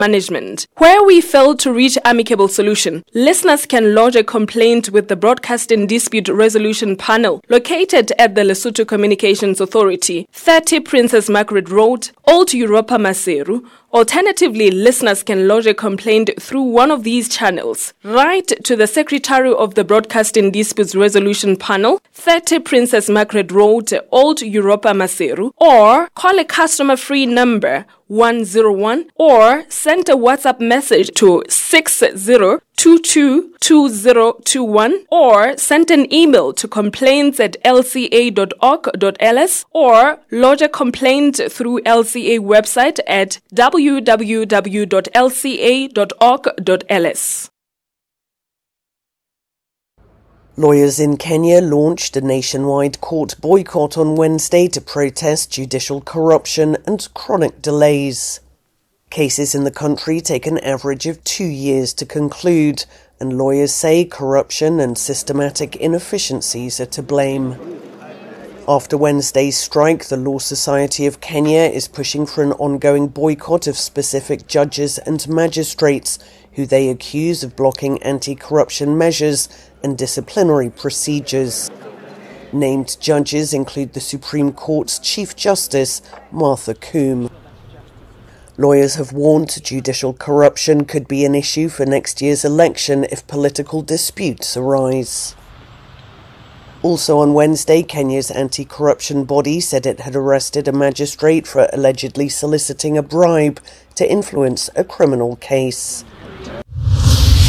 management. Where we fail to reach amicable solution, listeners can lodge a complaint with the Broadcasting Dispute Resolution Panel located at the Lesotho Communications Authority, 30 Princess Margaret Road, Old Europa Maseru. Alternatively, listeners can lodge a complaint through one of these channels. Write to the Secretary of the Broadcasting Disputes Resolution Panel, 30 Princess Margaret Road, Old Europa Maseru, or call a customer-free number 101 or send a WhatsApp message to 60222021 or send an email to complaints@lca.org.ls or lodge a complaint through LCA website at www.lca.org.ls. Lawyers in Kenya launched a nationwide court boycott on Wednesday to protest judicial corruption and chronic delays. Cases in the country take an average of 2 years to conclude, and lawyers say corruption and systematic inefficiencies are to blame. After Wednesday's strike, the Law Society of Kenya is pushing for an ongoing boycott of specific judges and magistrates who they accuse of blocking anti-corruption measures and disciplinary procedures. Named judges include the Supreme Court's Chief Justice, Martha Koome. Lawyers have warned judicial corruption could be an issue for next year's election if political disputes arise. Also on Wednesday, Kenya's anti-corruption body said it had arrested a magistrate for allegedly soliciting a bribe to influence a criminal case.